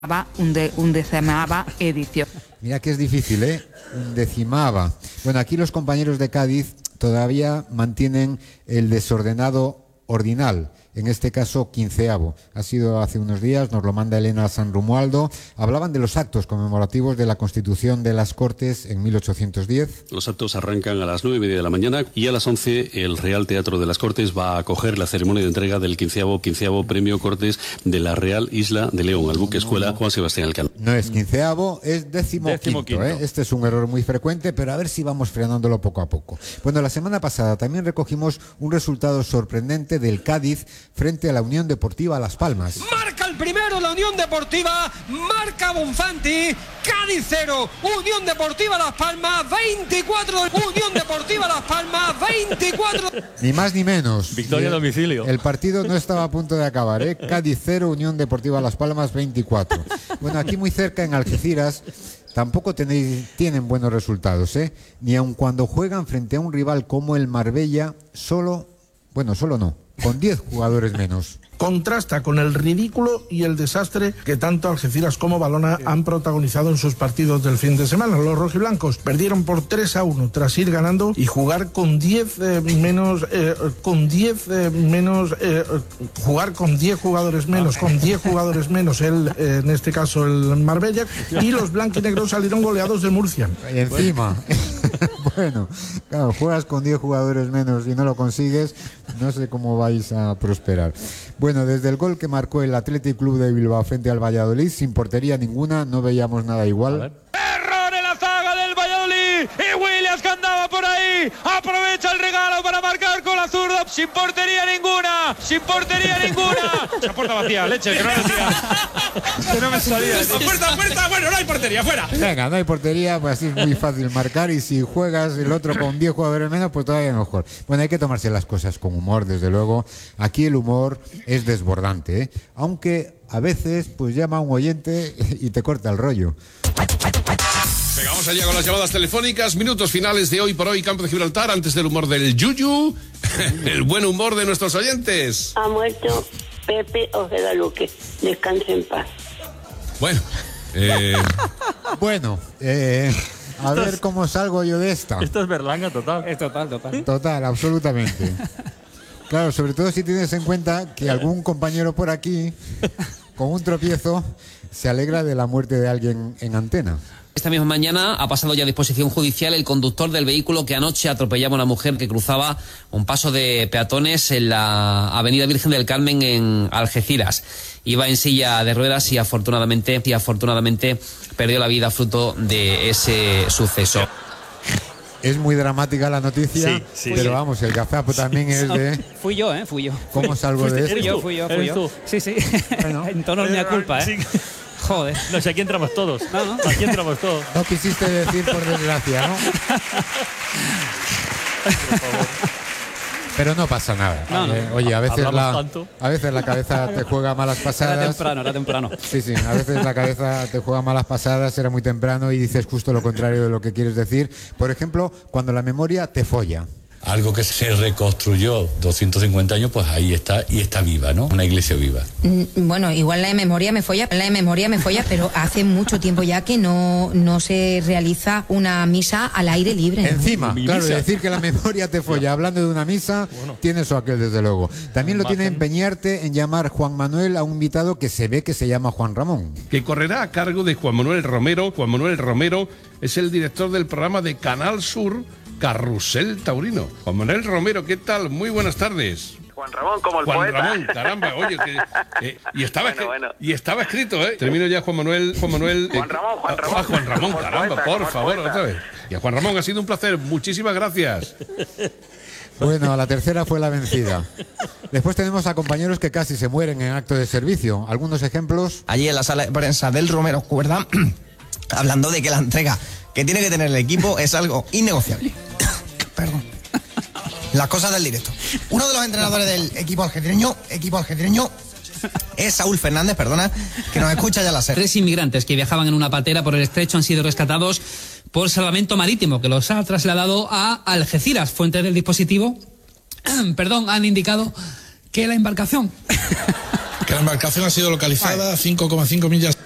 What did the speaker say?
undecimava edición. Mira que es difícil, ¿eh? Undecimava. Bueno, aquí los compañeros de Cádiz todavía mantienen el desordenado ordinal, en este caso quinceavo. Ha sido hace unos días, nos lo manda Elena San Romualdo. Hablaban de los actos conmemorativos de la Constitución de las Cortes en 1810. Los actos arrancan a las 9:30 de la mañana y a las 11 el Real Teatro de las Cortes va a acoger la ceremonia de entrega del quinceavo Premio Cortes de la Real Isla de León al buque escuela Juan Sebastián Elcano. No es quinceavo, es decimoquinto, ¿eh? Este es un error muy frecuente, pero a ver si vamos frenándolo poco a poco. Bueno, la semana pasada también recogimos un resultado sorprendente del Cádiz frente a la Unión Deportiva Las Palmas. Marca el primero la Unión Deportiva, marca Bonfanti, Cádiz 0, Unión Deportiva Las Palmas 24, Unión Deportiva Las Palmas 24. Ni más ni menos. Victoria a domicilio. El partido no estaba a punto de acabar, ¿eh? Cádiz 0, Unión Deportiva Las Palmas 24. Bueno, aquí muy cerca en Algeciras tampoco tienen buenos resultados, ¿eh? Ni aun cuando juegan frente a un rival como el Marbella, solo no, con 10 jugadores menos. Contrasta con el ridículo y el desastre que tanto Algeciras como Valona han protagonizado en sus partidos del fin de semana. Los rojiblancos perdieron por 3-1 tras ir ganando y jugar con 10 menos, jugar con 10 jugadores menos, en este caso el Marbella, y los blanquinegros salieron goleados de Murcia. Y encima, bueno, claro, juegas con 10 jugadores menos y no lo consigues, no sé cómo vais a prosperar. Bueno, desde el gol que marcó el Athletic Club de Bilbao frente al Valladolid, sin portería ninguna, no veíamos nada igual. Error en la zaga del Valladolid y Williams, que andaba por ahí, aprovecha el regalo para marcar con la zurda, sin portería ninguna. La puerta vacía, leche, que no decía. Que no me salía. Puerta, bueno, no hay portería, fuera. Venga, no hay portería, pues así es muy fácil marcar, y si juegas el otro con 10 jugadores menos, pues todavía mejor. Bueno, hay que tomarse las cosas con humor, desde luego. Aquí el humor es desbordante, ¿eh? Aunque a veces pues llama a un oyente y te corta el rollo. Venga, vamos allá con las llamadas telefónicas. Minutos finales de Hoy por Hoy, Campo de Gibraltar, antes del humor del Yuyu, el buen humor de nuestros oyentes. Ha muerto Pepe Ojeda Luque. Descanse en paz. Bueno, a ver cómo salgo yo de esta. Esto es berlanga total. Es total. Total, absolutamente. Claro, sobre todo si tienes en cuenta que algún compañero por aquí, con un tropiezo, se alegra de la muerte de alguien en antena. Esta misma mañana ha pasado ya a disposición judicial el conductor del vehículo que anoche atropellaba a una mujer que cruzaba un paso de peatones en la avenida Virgen del Carmen en Algeciras. Iba en silla de ruedas y afortunadamente perdió la vida fruto de ese suceso. Es muy dramática la noticia, sí, pero vamos, el gazapo también es de... Fui yo. ¿Cómo salgo de esto? Fui yo. Sí. Bueno, en tono de mi culpa, ¿eh? Sí. Joder. No sé, aquí entramos todos. No. Aquí entramos todos. No quisiste decir por desgracia, ¿no? Por favor. Pero no pasa nada. No. Oye, a veces la cabeza te juega malas pasadas. Era temprano. Sí, a veces la cabeza te juega malas pasadas, era muy temprano y dices justo lo contrario de lo que quieres decir. Por ejemplo, cuando la memoria te folla. Algo que se reconstruyó 250 años, pues ahí está, y está viva, ¿no? Una iglesia viva. Bueno, igual la de memoria me folla, pero hace mucho tiempo ya que no se realiza una misa al aire libre, ¿no? Encima, claro, decir que la memoria te folla hablando de una misa, tiene eso aquel, desde luego. También lo tiene empeñarte en llamar Juan Manuel a un invitado que se ve que se llama Juan Ramón. Que correrá a cargo de Juan Manuel Romero. Juan Manuel Romero es el director del programa de Canal Sur Carrusel Taurino. Juan Manuel Romero, ¿qué tal? Muy buenas tardes. Juan Ramón, como el Juan poeta. Ramón, caramba, oye, y estaba escrito, ¿eh? Termino ya, Juan Ramón, caramba, poeta, por favor, otra vez. Y a Juan Ramón, ha sido un placer, muchísimas gracias. Bueno, la tercera fue la vencida. Después tenemos a compañeros que casi se mueren en acto de servicio. Algunos ejemplos. Allí en la sala de prensa del Romero Cuerda, hablando de que la entrega que tiene que tener el equipo es algo innegociable. Perdón. Las cosas del directo. Uno de los entrenadores del equipo algecireño es Saúl Fernández, que nos escucha ya la serie. 3 inmigrantes que viajaban en una patera por el estrecho han sido rescatados por Salvamento Marítimo, que los ha trasladado a Algeciras. Fuentes del dispositivo, han indicado que la embarcación ha sido localizada a 5,5 millas